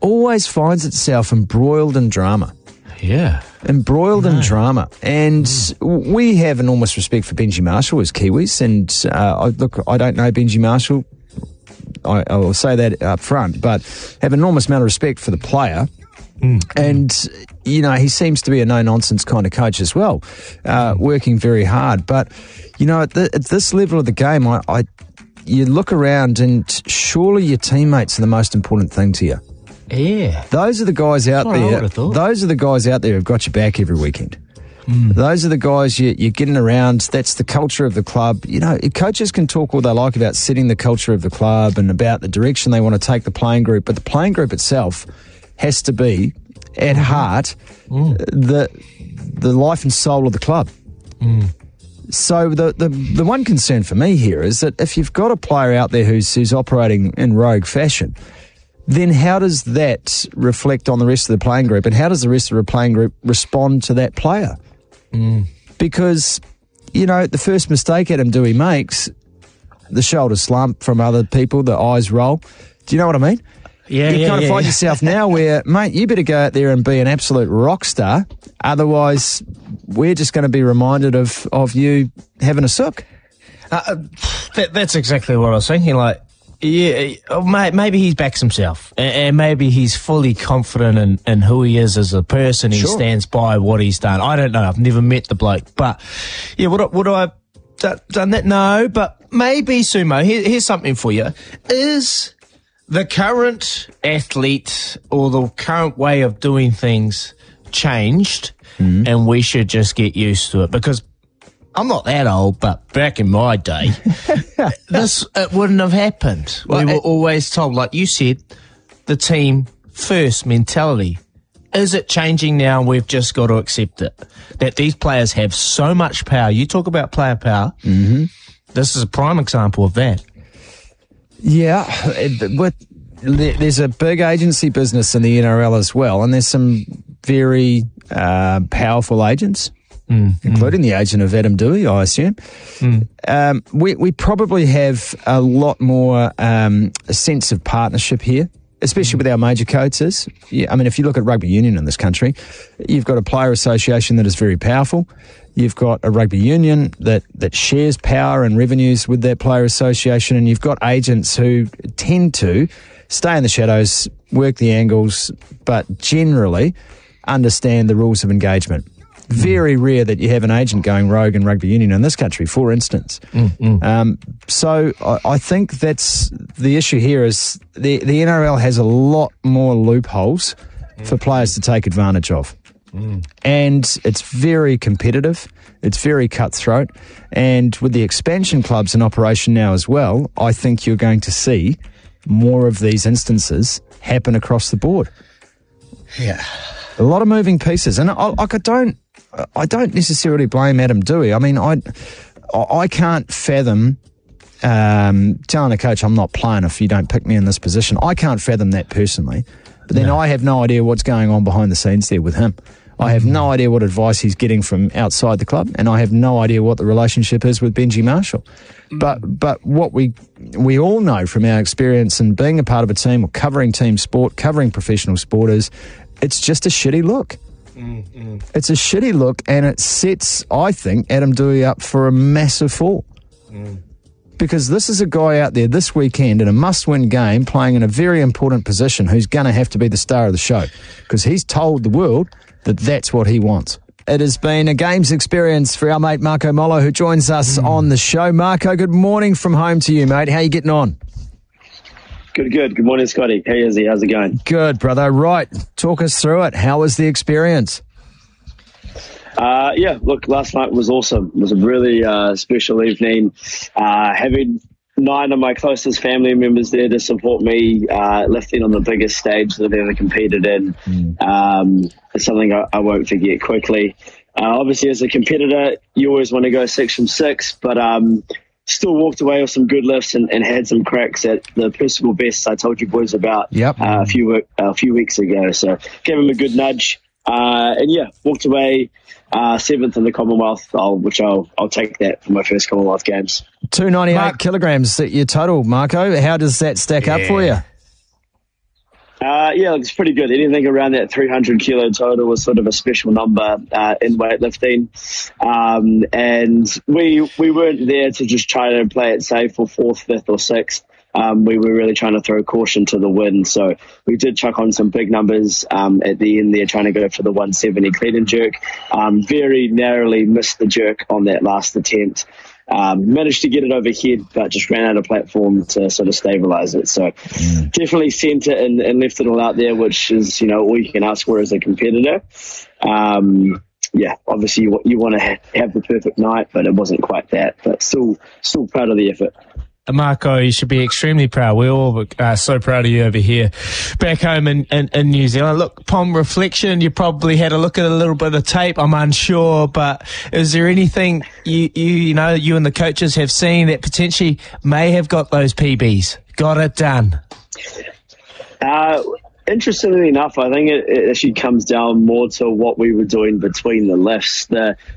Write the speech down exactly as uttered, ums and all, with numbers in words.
always finds itself embroiled in drama. Yeah. Embroiled no. in drama. And mm. we have enormous respect for Benji Marshall as Kiwis. And uh, I, look, I don't know Benji Marshall. I, I will say that up front. But have an enormous amount of respect for the player. Mm. And, you know, he seems to be a no-nonsense kind of coach as well, uh, mm. working very hard. But, you know, at, the, at this level of the game, I, I you look around and surely your teammates are the most important thing to you. Yeah. Those are the guys out there. Those are the guys out there who've got your back every weekend. Mm. Those are the guys you, you're getting around. That's the culture of the club. You know, coaches can talk all they like about setting the culture of the club and about the direction they want to take the playing group, but the playing group itself has to be, at heart, mm. the the life and soul of the club. Mm. So the, the the one concern for me here is that if you've got a player out there who's who's operating in rogue fashion, then how does that reflect on the rest of the playing group, and how does the rest of the playing group respond to that player? Mm. Because, you know, the first mistake Adam Doueihi makes, the shoulders slump from other people, the eyes roll. Do you know what I mean? Yeah, you yeah, kind of yeah, find yeah. yourself now where, mate, you better go out there and be an absolute rock star. Otherwise, we're just going to be reminded of, of you having a sook. Uh, that, that's exactly what I was thinking. Like, yeah, maybe he backs himself, and maybe he's fully confident in, in who he is as a person. He Sure. stands by what he's done. I don't know. I've never met the bloke, but yeah, would I, would I have done that? No, but maybe, Sumo. Here, here's something for you: is the current athlete or the current way of doing things changed, mm. and we should just get used to it? Because I'm not that old, but back in my day, this it wouldn't have happened. We Well, were it- always told, like you said, the team first mentality. Is it changing now? We've just got to accept it. That these players have so much power. You talk about player power. Mm-hmm. This is a prime example of that. Yeah, it- with, there's a big agency business in the N R L as well, and there's some very uh, powerful agents. Mm, including mm. the agent of Adam Doueihi, I assume. Mm. Um, we, we probably have a lot more um, a sense of partnership here, especially mm. with our major coaches. Yeah, I mean, if you look at rugby union in this country, you've got a player association that is very powerful. You've got a rugby union that, that shares power and revenues with that player association, and you've got agents who tend to stay in the shadows, work the angles, but generally understand the rules of engagement. Very rare that you have an agent going rogue in rugby union in this country, for instance. Mm, mm. Um, so I, I think that's the issue here is the, the N R L has a lot more loopholes mm. for players to take advantage of. Mm. And it's very competitive. It's very cutthroat. And with the expansion clubs in operation now as well, I think you're going to see more of these instances happen across the board. Yeah. A lot of moving pieces. And I, like I don't... I don't necessarily blame Adam Doueihi. I mean, I I can't fathom um, telling a coach I'm not playing if you don't pick me in this position. I can't fathom that personally. But then no. I have no idea what's going on behind the scenes there with him. I have no idea what advice he's getting from outside the club, and I have no idea what the relationship is with Benji Marshall. But but what we we all know from our experience in being a part of a team or covering team sport, covering professional sport is it's just a shitty look. Mm, mm. It's a shitty look, and it sets, I think, Adam Doueihi up for a massive fall. Mm. Because this is a guy out there this weekend in a must-win game playing in a very important position who's going to have to be the star of the show because he's told the world that that's what he wants. It has been a games experience for our mate Marco Molo, who joins us mm. on the show. Marco, good morning from home to you, mate. How are you getting on? Good, good. Good morning, Scotty. How is he? How's it going? Good, brother. Right. Talk us through it. How was the experience? Uh, yeah, look, last night was awesome. It was a really uh, special evening. Uh, having nine of my closest family members there to support me, uh, lifting on the biggest stage that I've ever competed in. Mm. Um, it's something I, I won't forget quickly. Uh, obviously, as a competitor, you always want to go six from six, but um, still walked away with some good lifts and, and had some cracks at the personal bests I told you boys about yep. uh, a few uh, a few weeks ago. So gave him a good nudge, uh, and yeah, walked away uh, seventh in the Commonwealth, I'll, which I'll I'll take that for my first Commonwealth Games. two ninety-eight Mark, kilograms, your total, Marco. How does that stack yeah. up for you? Uh, yeah, it's pretty good. Anything around that three hundred kilo total was sort of a special number uh, in weightlifting. Um, and we we weren't there to just try to play it safe for fourth, fifth or sixth. Um, we were really trying to throw caution to the wind. So we did chuck on some big numbers um, at the end there, trying to go for the one seventy clean and jerk. Um, very narrowly missed the jerk on that last attempt. Um, managed to get it overhead, but just ran out of platform to sort of stabilize it. So mm. definitely sent it and, and left it all out there, which is, you know, all you can ask for as a competitor. Um, yeah, obviously you, you want to ha- have the perfect night, but it wasn't quite that. But still, still proud of the effort. Marco, you should be extremely proud. We're all uh, so proud of you over here back home in, in, in New Zealand. Look, upon reflection, you probably had a look at a little bit of tape. I'm unsure, but is there anything you, you, you know, you and the coaches have seen that potentially may have got those P Bs? Got it done? Uh, interestingly enough, I think it, it actually comes down more to what we were doing between the lifts. The